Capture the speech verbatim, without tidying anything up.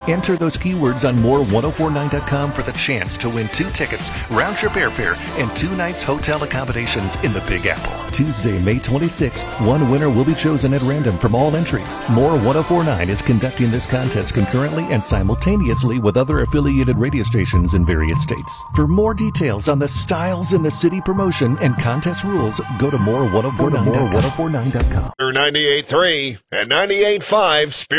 Enter those keywords on more ten forty-nine dot com for the chance to win two tickets, round-trip airfare, and two nights hotel accommodations in the Big Apple. Tuesday, May twenty-sixth, one winner will be chosen at random from all entries. More ten forty-nine is conducting this contest concurrently and simultaneously with other affiliated radio stations in various states. For more details on the Styles in the City promotion and contest rules, go to more ten forty-nine dot com. ninety-eight point three and ninety-eight point five Spirit.